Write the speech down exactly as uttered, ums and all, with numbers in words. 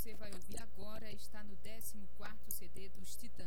você vai ouvir agora está no décimo quarto C D dos Titãs.